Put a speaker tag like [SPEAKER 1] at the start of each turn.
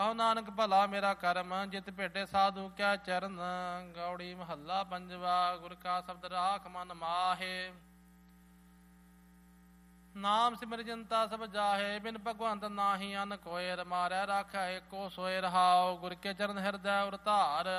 [SPEAKER 1] ਕਹੋ ਨਾਨਕ ਭਲਾ ਮੇਰਾ ਕਰਮ, ਜਿਤ ਭੇਟੇ ਸਾਧੂ ਕਿਆ ਚਰਨ। ਗੌੜੀ ਮਹੱਲਾ ਪੰਜਵਾ। ਗੁਰ ਕਾ ਸ਼ਬਦ ਰਾਖ ਮਨ ਮਾਹੇ, ਨਾਮ ਸਿਮਰ ਜਨਤਾ ਸਭ ਜਾਹੇ। ਬਿਨ ਭਗਵੰਤ ਨਾਹੀ ਅਨ ਕੋਇ, ਮਾਰੈ ਰਾਖੈ ਏਕੋ ਸੋਇ ਰਹਾਉ। ਗੁਰ ਕੇ ਚਰਨ ਹਿਰਦੈ ਉਰ ਧਾਰ,